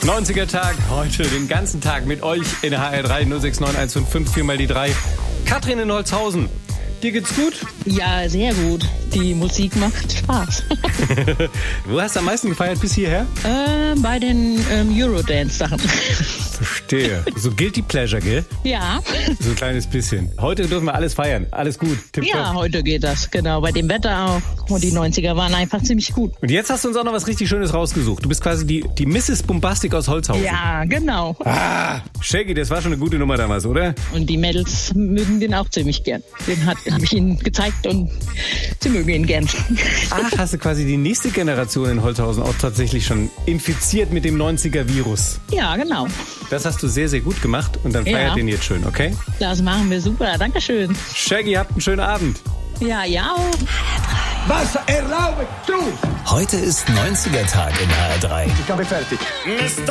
90er Tag, heute den ganzen Tag mit euch in der HR3 069155 4 mal die 3. Katrin in Holzhausen, dir geht's gut? Ja, sehr gut. Die Musik macht Spaß. Wo hast du am meisten gefeiert bis hierher? Bei den Eurodance-Sachen. Verstehe. So Guilty Pleasure, gell? Ja. So ein kleines bisschen. Heute dürfen wir alles feiern. Alles gut. Tipptopp. Ja, heute geht das. Genau, bei dem Wetter auch. Und die 90er waren einfach ziemlich gut. Und jetzt hast du uns auch noch was richtig Schönes rausgesucht. Du bist quasi die Mrs. Bombastic aus Holzhausen. Ja, genau. Ah, Shaggy, das war schon eine gute Nummer damals, oder? Und die Mädels mögen den auch ziemlich gern. Den habe ich ihnen gezeigt und sie mögen ihn gern. Ach, hast du quasi die nächste Generation in Holzhausen auch tatsächlich schon infiziert mit dem 90er-Virus. Ja, genau. Das hast du sehr, sehr gut gemacht und dann feiert den jetzt schön, okay? Das machen wir super. Dankeschön. Shaggy, habt einen schönen Abend. Ja, ja auch. Was erlaube du? Heute ist 90er Tag in HR3. Ich habe fertig.